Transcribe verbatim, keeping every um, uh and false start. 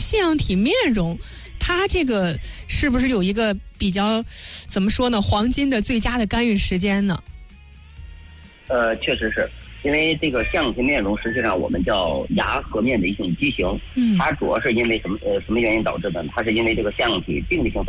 腺样体面容，它这个是不是有一个比较怎么说呢，黄金的最佳的干预时间呢？ 呃，确实是。因为这个腺样体面容，实际上我们叫牙颌面的一种畸形， 嗯， 它主要是因为什么呃什么原因导致的？它是因为这个腺样体病理性